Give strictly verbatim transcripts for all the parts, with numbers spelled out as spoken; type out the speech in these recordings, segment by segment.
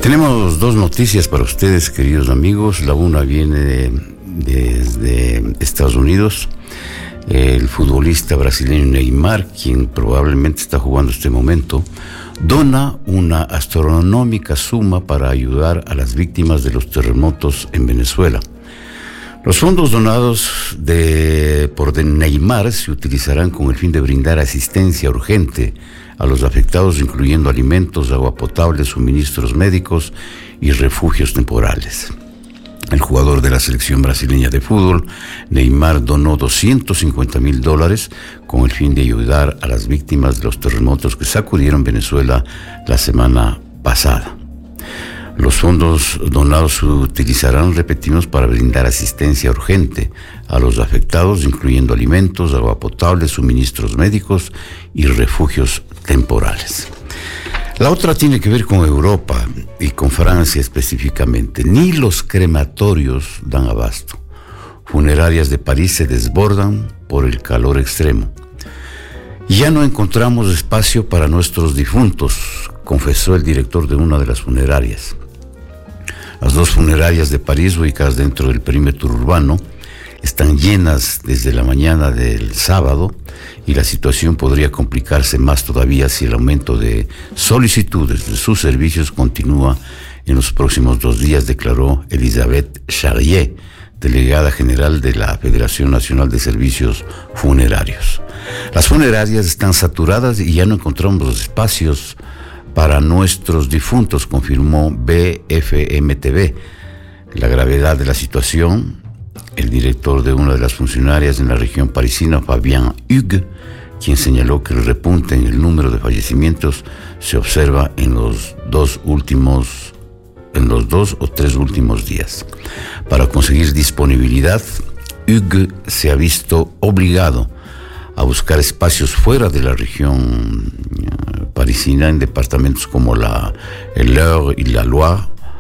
Tenemos dos noticias para ustedes, queridos amigos. La una viene de, desde Estados Unidos. El futbolista brasileño Neymar, quien probablemente está jugando este momento, dona una astronómica suma para ayudar a las víctimas de los terremotos en Venezuela. Los fondos donados de, por de Neymar se utilizarán con el fin de brindar asistencia urgente a los afectados, incluyendo alimentos, agua potable, suministros médicos y refugios temporales. El jugador de la selección brasileña de fútbol, Neymar, donó doscientos cincuenta mil dólares con el fin de ayudar a las víctimas de los terremotos que sacudieron Venezuela la semana pasada. Los fondos donados se utilizarán, repetimos, para brindar asistencia urgente a los afectados, incluyendo alimentos, agua potable, suministros médicos y refugios temporales. La otra tiene que ver con Europa y con Francia específicamente. Ni los crematorios dan abasto. Funerarias de París se desbordan por el calor extremo. Ya no encontramos espacio para nuestros difuntos, confesó el director de una de las funerarias. Las dos funerarias de París, ubicadas dentro del perímetro urbano, están llenas desde la mañana del sábado y la situación podría complicarse más todavía si el aumento de solicitudes de sus servicios continúa en los próximos dos días, declaró Elisabeth Charrier, delegada general de la Federación Nacional de Servicios Funerarios. Las funerarias están saturadas y ya no encontramos espacios para nuestros difuntos, confirmó B F M T V. La gravedad de la situación, el director de una de las funcionarias en la región parisina, Fabien Hugues, quien señaló que el repunte en el número de fallecimientos se observa en los dos últimos, en los dos o tres últimos días. Para conseguir disponibilidad, Hugues se ha visto obligado a buscar espacios fuera de la región parisina, en departamentos como la, el Eure y la Loire,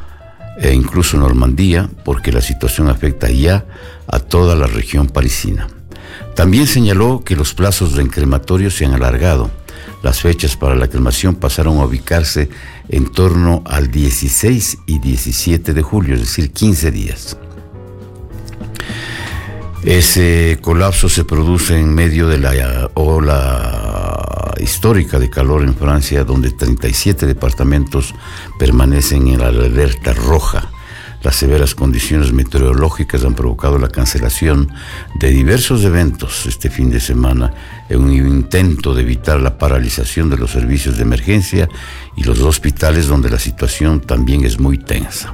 e incluso Normandía, porque la situación afecta ya a toda la región parisina. También señaló que los plazos de crematorio se han alargado. Las fechas para la cremación pasaron a ubicarse en torno al dieciséis y diecisiete de julio, es decir, quince días. Ese colapso se produce en medio de la ola histórica de calor en Francia, donde treinta y siete departamentos permanecen en la alerta roja. Las severas condiciones meteorológicas han provocado la cancelación de diversos eventos este fin de semana en un intento de evitar la paralización de los servicios de emergencia y los hospitales, donde la situación también es muy tensa.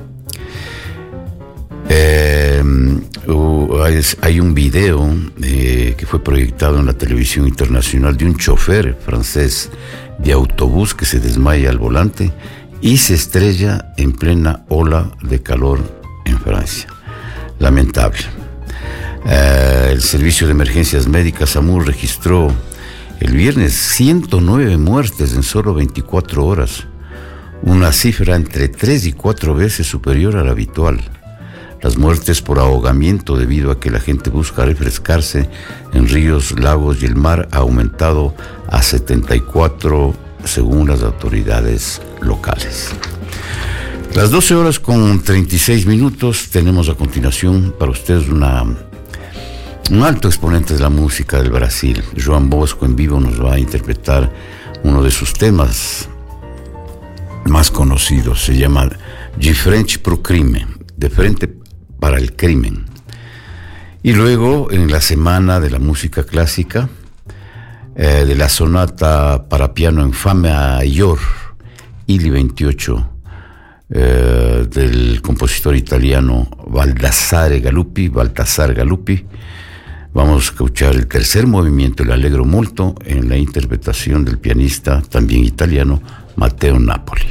Eh, uh, hay, hay un video eh, que fue proyectado en la televisión internacional de un chofer francés de autobús que se desmaya al volante y se estrella en plena ola de calor en Francia. Lamentable. Eh, el Servicio de Emergencias Médicas SAMU registró el viernes ciento nueve muertes en solo veinticuatro horas, una cifra entre tres y cuatro veces superior a la habitual. Las muertes por ahogamiento debido a que la gente busca refrescarse en ríos, lagos y el mar ha aumentado a setenta y cuatro según las autoridades locales. Las doce horas con treinta y seis minutos, tenemos a continuación para ustedes una, un alto exponente de la música del Brasil. João Bosco en vivo nos va a interpretar uno de sus temas más conocidos. Se llama De Frente pro Crime, de frente para el crimen. Y luego, en la semana de la música clásica, eh, de la sonata para piano en fa mayor, Ili veintiocho, eh, del compositor italiano Baldassare Galuppi, Baltasar Galuppi, vamos a escuchar el tercer movimiento, el Allegro molto, en la interpretación del pianista, también italiano, Matteo Napoli.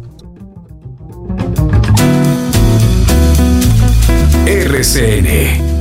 R C N